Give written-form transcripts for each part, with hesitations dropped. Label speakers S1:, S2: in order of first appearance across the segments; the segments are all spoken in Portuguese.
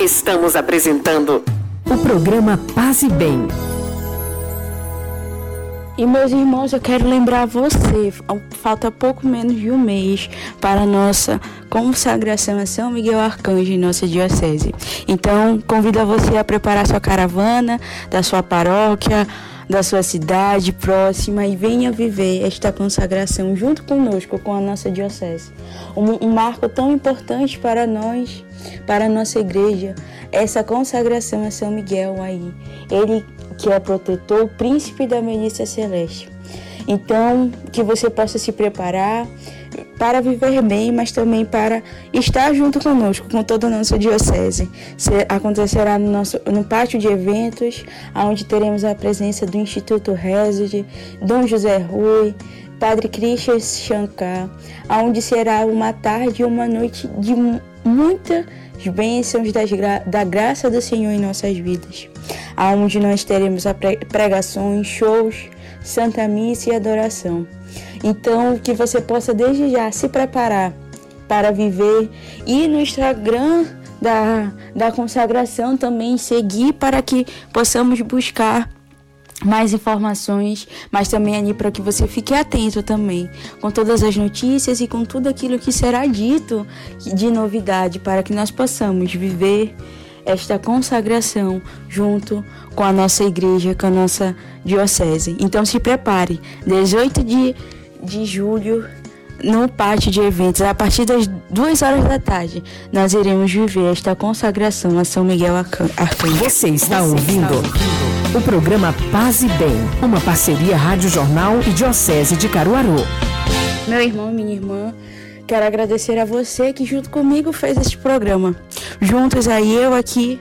S1: Estamos apresentando
S2: o programa Paz e Bem.
S3: E meus irmãos, eu quero lembrar você, falta pouco menos de um mês para a nossa consagração a São Miguel Arcanjo em nossa diocese. Então, convido você a preparar sua caravana da sua paróquia, da sua cidade próxima e venha viver esta consagração junto conosco, com a nossa diocese. Um marco tão importante para nós, para a nossa igreja, essa consagração a São Miguel aí. Ele que é protetor, o príncipe da milícia celeste. Então, que você possa se preparar para viver bem, mas também para estar junto conosco, com toda a nossa diocese. Acontecerá no pátio de eventos, onde teremos a presença do Instituto Resed, Dom José Rui, Padre Christian Shankar, onde será uma tarde e uma noite de muitas bênçãos da graça do Senhor em nossas vidas, onde nós teremos pregações, shows, Santa Missa e adoração. Então, que você possa desde já se preparar para viver e no Instagram da consagração também seguir para que possamos buscar mais informações, mas também ali para que você fique atento também com todas as notícias e com tudo aquilo que será dito de novidade, para que nós possamos viver esta consagração junto com a nossa igreja, com a nossa diocese. Então se prepare, 18 de julho, no pátio de eventos, a partir das 2 horas da tarde, nós iremos viver esta consagração a São Miguel Arcanjo.
S2: Você está ouvindo o programa Paz e Bem, uma parceria Rádio Jornal e Diocese de Caruaru.
S3: Meu irmão, minha irmã, quero agradecer a você que junto comigo fez este programa. Juntos aí, eu aqui,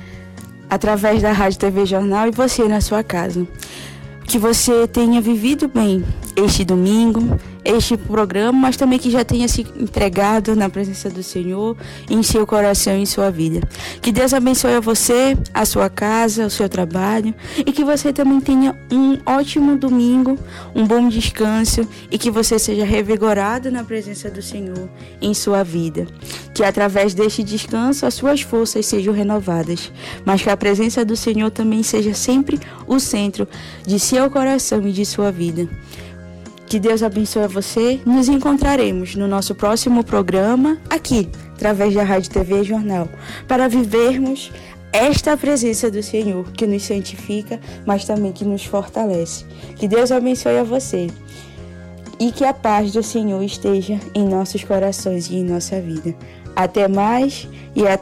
S3: através da Rádio TV Jornal, e você na sua casa. Que você tenha vivido bem este domingo, este programa, mas também que já tenha se entregado na presença do Senhor, em seu coração e em sua vida. Que Deus abençoe a você, a sua casa, o seu trabalho, e que você também tenha um ótimo domingo, um bom descanso, e que você seja revigorado na presença do Senhor em sua vida. Que através deste descanso as suas forças sejam renovadas, mas que a presença do Senhor também seja sempre o centro de seu coração e de sua vida. Que Deus abençoe a você. Nos encontraremos no nosso próximo programa, aqui, através da Rádio TV Jornal, para vivermos esta presença do Senhor, que nos santifica, mas também que nos fortalece. Que Deus abençoe a você. E que a paz do Senhor esteja em nossos corações e em nossa vida. Até mais e até